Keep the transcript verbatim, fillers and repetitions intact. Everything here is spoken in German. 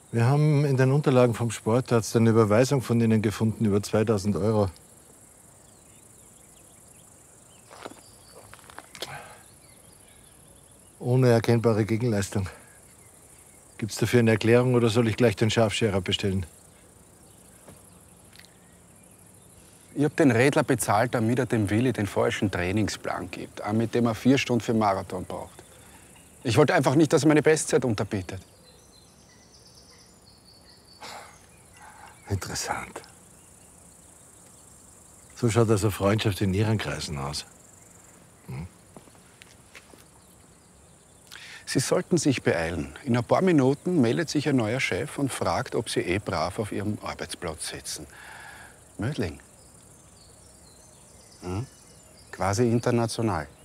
Wir haben in den Unterlagen vom Sportarzt eine Überweisung von Ihnen gefunden über zweitausend Euro. Ohne erkennbare Gegenleistung. Gibt's dafür eine Erklärung oder soll ich gleich den Scharfscherer bestellen? Ich hab den Redler bezahlt, damit er dem Willi den falschen Trainingsplan gibt, auch mit dem er vier Stunden für den Marathon braucht. Ich wollte einfach nicht, dass er meine Bestzeit unterbietet. Interessant. So schaut also Freundschaft in Ihren Kreisen aus. Hm? Sie sollten sich beeilen. In ein paar Minuten meldet sich ein neuer Chef und fragt, ob Sie eh brav auf Ihrem Arbeitsplatz sitzen. Mödling. Hm? Quasi international.